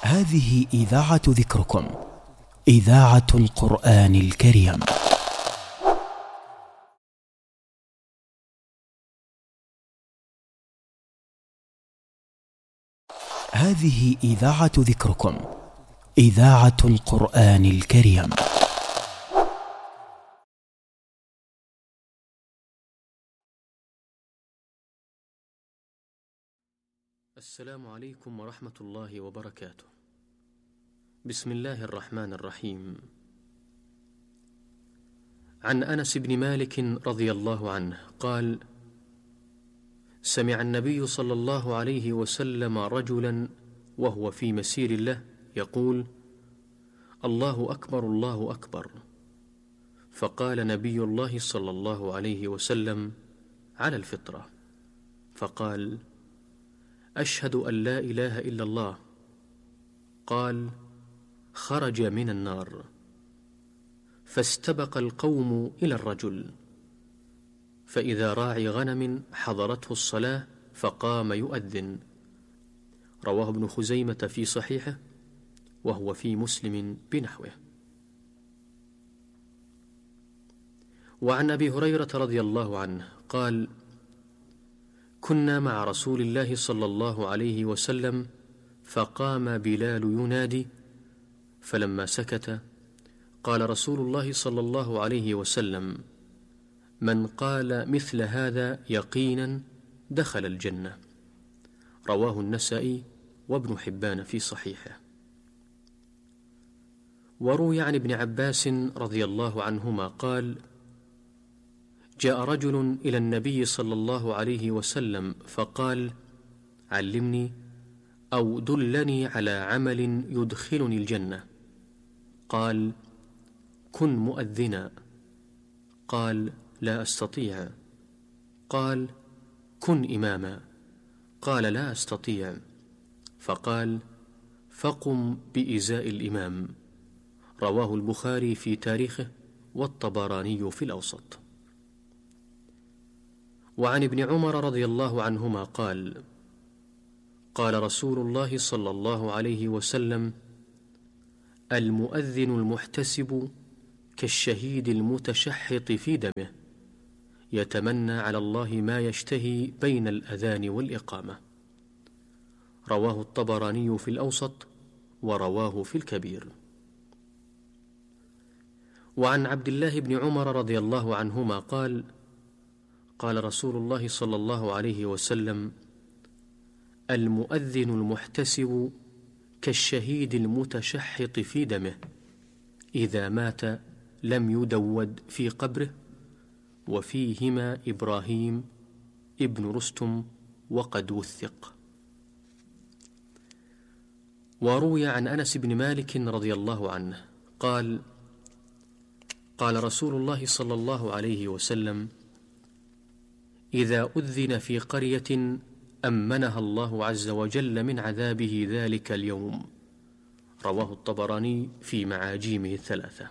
هذه إذاعة ذكركم، إذاعة القرآن الكريم. هذه إذاعة ذكركم، إذاعة القرآن الكريم. السلام عليكم ورحمة الله وبركاته. بسم الله الرحمن الرحيم. عن أنس بن مالك رضي الله عنه قال: سمع النبي صلى الله عليه وسلم رجلا وهو في مسير له يقول: الله أكبر الله أكبر. فقال نبي الله صلى الله عليه وسلم: على الفطرة. فقال: أشهد أن لا إله إلا الله. قال: خرج من النار. فاستبق القوم إلى الرجل، فإذا راعي غنم حضرته الصلاة فقام يؤذن. رواه ابن خزيمة في صحيحه، وهو في مسلم بنحوه. وعن أبي هريرة رضي الله عنه قال: كنا مع رسول الله صلى الله عليه وسلم فقام بلال ينادي، فلما سكت قال رسول الله صلى الله عليه وسلم: من قال مثل هذا يقينا دخل الجنة. رواه النسائي وابن حبان في صحيحه. وروي عن ابن عباس رضي الله عنهما قال: جاء رجل إلى النبي صلى الله عليه وسلم فقال: علمني أو دلني على عمل يدخلني الجنة. قال: كن مؤذنا. قال: لا أستطيع. قال: كن إماما. قال: لا أستطيع. فقال: فقم بإزاء الإمام. رواه البخاري في تاريخه والطبراني في الأوسط. وعن ابن عمر رضي الله عنهما قال: قال رسول الله صلى الله عليه وسلم: المؤذن المحتسب كالشهيد المتشحط في دمه، يتمنى على الله ما يشتهي بين الأذان والإقامة. رواه الطبراني في الأوسط، ورواه في الكبير. وعن عبد الله بن عمر رضي الله عنهما قال: قال رسول الله صلى الله عليه وسلم: المؤذن المحتسب كالشهيد المتشحط في دمه، إذا مات لم يدود في قبره، وفيهما إبراهيم ابن رستم وقد وثق. وروي عن أنس بن مالك رضي الله عنه قال: قال رسول الله صلى الله عليه وسلم: إذا أذن في قرية أمنها الله عز وجل من عذابه ذلك اليوم. رواه الطبراني في معاجيمه الثلاثة.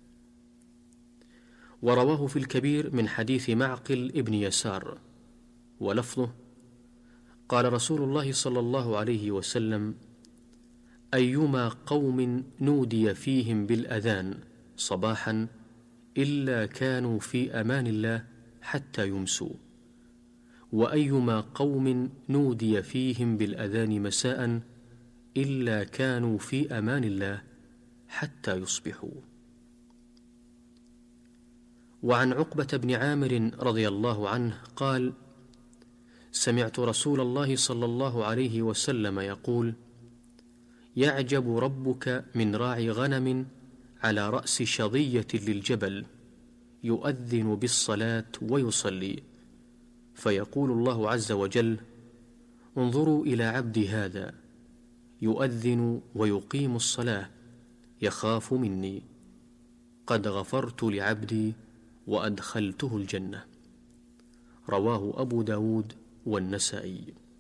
ورواه في الكبير من حديث معقل ابن يسار، ولفظه: قال رسول الله صلى الله عليه وسلم: أيما قوم نودي فيهم بالأذان صباحا إلا كانوا في أمان الله حتى يمسوا، وأيما قوم نودي فيهم بالأذان مساء إلا كانوا في أمان الله حتى يصبحوا. وعن عقبة بن عامر رضي الله عنه قال: سمعت رسول الله صلى الله عليه وسلم يقول: يعجب ربك من راعي غنم على رأس شظية للجبل يؤذن بالصلاة ويصلي، فيقول الله عز وجل: انظروا إلى عبدي هذا يؤذن ويقيم الصلاة يخاف مني، قد غفرت لعبدي وأدخلته الجنة. رواه أبو داود والنسائي.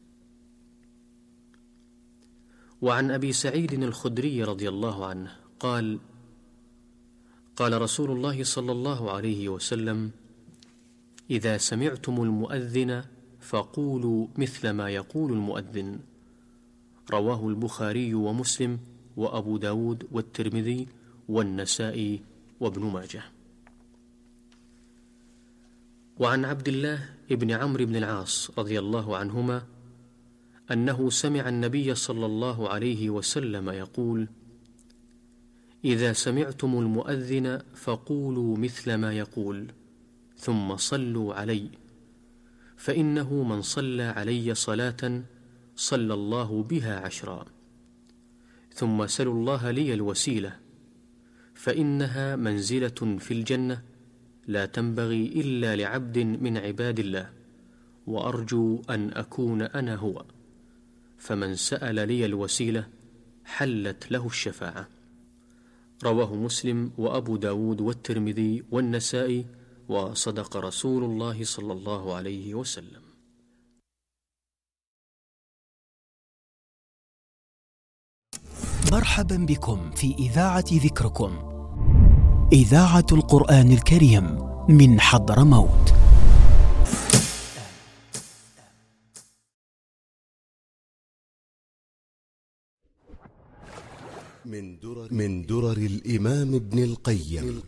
وعن أبي سعيد الخدري رضي الله عنه قال: قال رسول الله صلى الله عليه وسلم: إذا سمعتم المؤذن فقولوا مثل ما يقول المؤذن. رواه البخاري ومسلم وأبو داود والترمذي والنسائي وابن ماجه. وعن عبد الله ابن عمرو بن العاص رضي الله عنهما أنه سمع النبي صلى الله عليه وسلم يقول: إذا سمعتم المؤذن فقولوا مثل ما يقول، ثم صلوا علي، فإنه من صلى علي صلاة صلى الله بها 10، ثم سلوا الله لي الوسيلة، فإنها منزلة في الجنة لا تنبغي إلا لعبد من عباد الله، وأرجو أن أكون أنا هو، فمن سأل لي الوسيلة حلت له الشفاعة. رواه مسلم وأبو داود والترمذي والنسائي، وصدق رسول الله صلى الله عليه وسلم. مرحبا بكم في إذاعة ذكركم، إذاعة القرآن الكريم من حضرموت. من درر الإمام ابن القيم.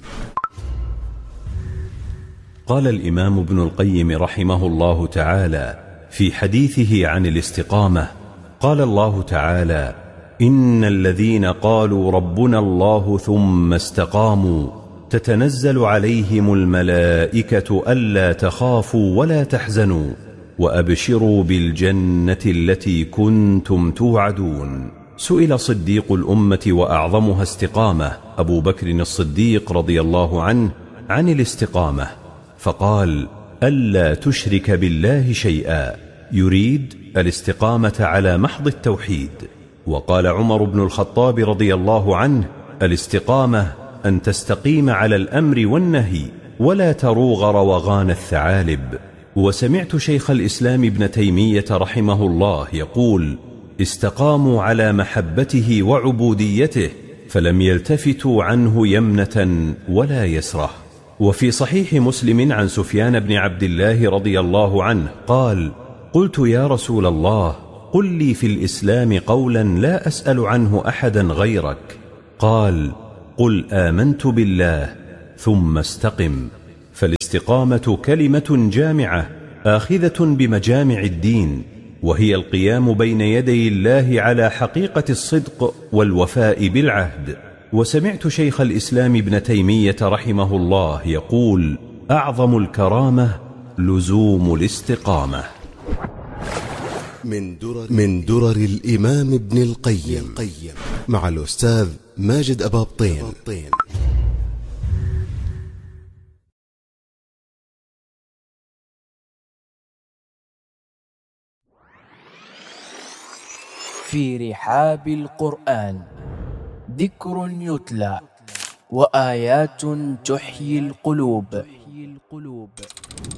قال الإمام ابن القيم رحمه الله تعالى في حديثه عن الاستقامة: قال الله تعالى: إن الذين قالوا ربنا الله ثم استقاموا تتنزل عليهم الملائكة ألا تخافوا ولا تحزنوا وأبشروا بالجنة التي كنتم توعدون. سئل صديق الأمة وأعظمها استقامة أبو بكر الصديق رضي الله عنه عن الاستقامة، فقال: ألا تشرك بالله شيئا، يريد الاستقامة على محض التوحيد. وقال عمر بن الخطاب رضي الله عنه: الاستقامة أن تستقيم على الأمر والنهي ولا تروغ روغان الثعالب. وسمعت شيخ الإسلام ابن تيمية رحمه الله يقول: استقاموا على محبته وعبوديته فلم يلتفتوا عنه يمنة ولا يسرة. وفي صحيح مسلم عن سفيان بن عبد الله رضي الله عنه قال: قلت يا رسول الله، قل لي في الإسلام قولا لا أسأل عنه أحدا غيرك. قال: قل آمنت بالله ثم استقم. فالاستقامة كلمة جامعة آخذة بمجامع الدين، وهي القيام بين يدي الله على حقيقة الصدق والوفاء بالعهد. وسمعت شيخ الإسلام ابن تيمية رحمه الله يقول: أعظم الكرامة لزوم الاستقامة. من درر الإمام ابن القيم مع الأستاذ ماجد أبابطين. في رحاب القرآن ذكر يتلى وآيات تحيي القلوب.